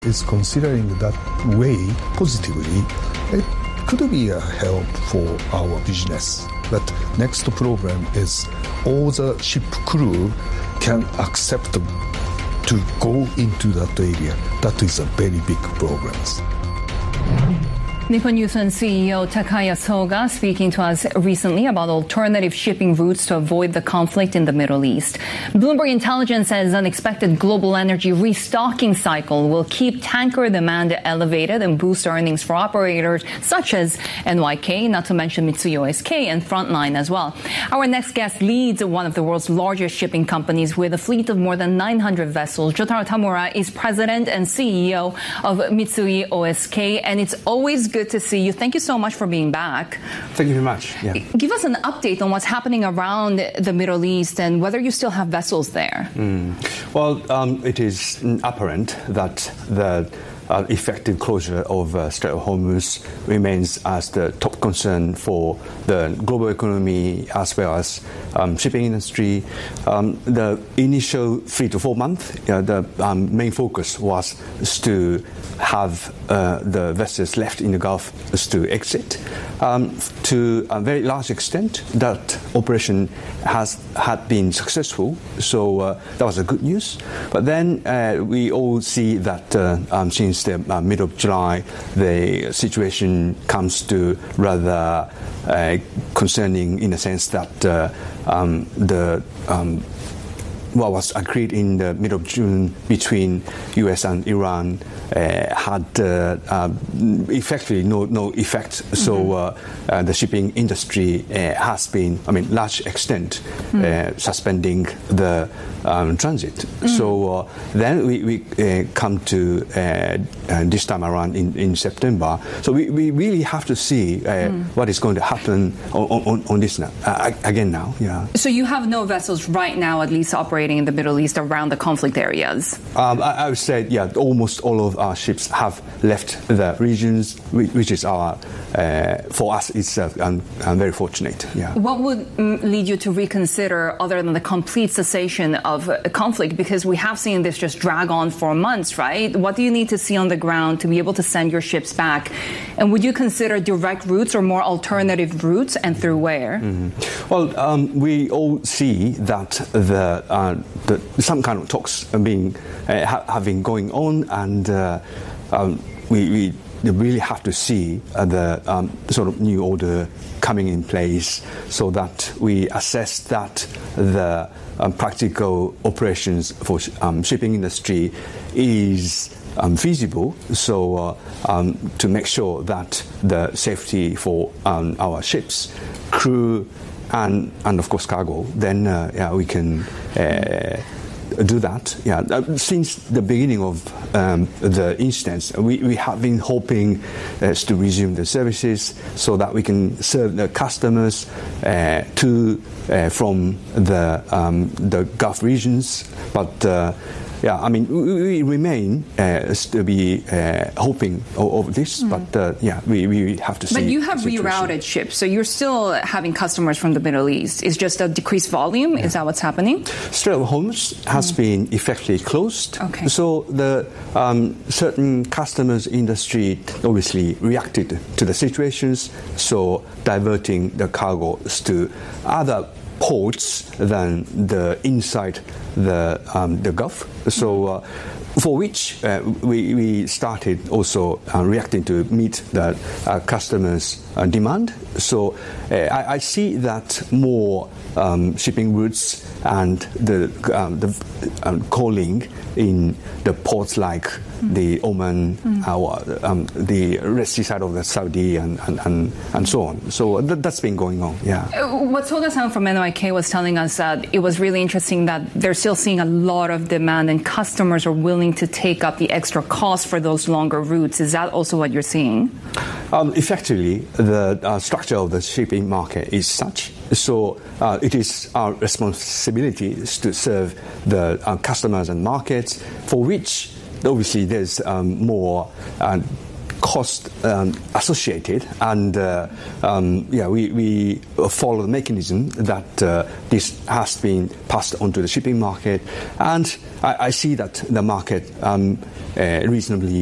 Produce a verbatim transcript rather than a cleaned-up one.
is considering that way positively, it could be a help for our business. But next problem is all the ship crew can accept to go into that area. That is a very big problem. Nippon Yusen C E O Takaya Soga speaking to us recently about alternative shipping routes to avoid the conflict in the Middle East. Bloomberg Intelligence says unexpected global energy restocking cycle will keep tanker demand elevated and boost earnings for operators such as N Y K, not to mention Mitsui O S K and Frontline as well. Our next guest leads one of the world's largest shipping companies with a fleet of more than nine hundred vessels. Jotaro Tamura is president and C E O of Mitsui O S K, and it's always good to see you. Thank you so much for being back. Thank you very much. Yeah. Give us an update on what's happening around the Middle East and whether you still have vessels there. Mm. Well, um, it is apparent that the uh, effective closure of uh, Strait of Hormuz remains as the top concern for the global economy as well as um, shipping industry. Um, the initial three to four months, uh, the um, main focus was to have uh, the vessels left in the Gulf to exit. Um, to a very large extent, that operation has had been successful, so uh, that was a good news. But then uh, we all see that uh, um, since the uh, middle of July, the situation comes to rather uh, concerning in the sense that uh, um, the um, what was agreed in the middle of June between U S and Iran uh, had uh, uh, effectively no no effect. Mm-hmm. So uh, uh, the shipping industry uh, has been, I mean, large extent mm-hmm. uh, suspending the um, transit. Mm-hmm. So uh, then we, we uh, come to uh, uh, this time around in, in September. So we, we really have to see uh, mm. what is going to happen on, on, on this now, uh, again now. Yeah. So you have no vessels right now, at least operating in the Middle East around the conflict areas? Um, I, I would say, yeah, almost all of our ships have left the regions, which, which is our, uh, for us, it's uh, I'm, I'm very fortunate. Yeah. What would lead you to reconsider, other than the complete cessation of a conflict? Because we have seen this just drag on for months, right? What do you need to see on the ground to be able to send your ships back? And would you consider direct routes or more alternative routes, and through where? Mm-hmm. Well, um, we all see that the, uh, the some kind of talks are being uh, ha- have been going on, and uh, um, we, we really have to see uh, the um, sort of new order coming in place, so that we assess that the um, practical operations for sh- um, shipping industry is um, feasible. So uh, um, to make sure that the safety for um, our ships, crew, and and of course cargo, then uh, yeah, we can uh, do that. Yeah, uh, since the beginning of um, the incidents, we, we have been hoping uh, to resume the services so that we can serve the customers uh, to uh, from the um, the Gulf regions, but. Uh, Yeah, I mean, we, we remain uh, to be uh, hoping of, of this, mm-hmm. but uh, yeah, we, we have to see. But you have rerouted ships, so you're still having customers from the Middle East. It's just a decreased volume? Yeah. Is that what's happening? Strait of Hormuz has mm-hmm. been effectively closed. Okay. So the um, certain customers industry obviously reacted to the situations, so diverting the cargoes to other ports than the inside the um, the Gulf. So uh, for which uh, we, we started also uh, reacting to meet the uh, customers' uh, demand. So uh, I, I see that more um, shipping routes and the um, the um, calling in the ports like mm. the Oman, mm. uh, um, the Red Sea side of the Saudi, and and, and, and so on. So th- that's been going on. Yeah. What Soga-san from N Y K was telling us that it was really interesting that they're still seeing a lot of demand and customers are willing to take up the extra cost for those longer routes. Is that also what you're seeing? Um, effectively, the uh, structure of the shipping market is such. So uh, it is our responsibility to serve the uh, customers and markets, for which obviously there's um, more uh, cost um, associated, and uh, um, yeah, we, we follow the mechanism that uh, this has been passed onto the shipping market, and I, I see that the market um, uh, reasonably